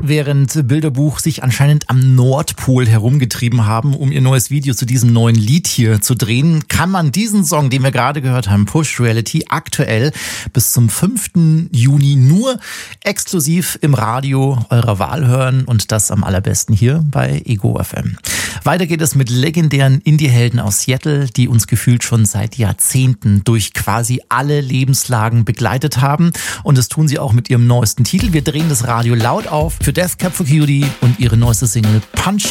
während Bilderbuch sich anscheinend am Nordpol herumgetrieben haben, um ihr neues Video zu diesem neuen Lied hier zu drehen, kann man diesen Song, den wir gerade gehört haben, Push Reality, aktuell bis zum 5. Juni nur exklusiv im Radio eurer Wahl hören und das am allerbesten hier bei Ego FM. Weiter geht es mit legendären Indie-Helden aus Seattle, die uns gefühlt schon seit Jahrzehnten durch quasi alle Lebenslagen begleitet haben. Und das tun sie auch mit ihrem neuesten Titel. Wir drehen das Radio laut auf für Death Cab for Cutie und ihre neueste Single Punch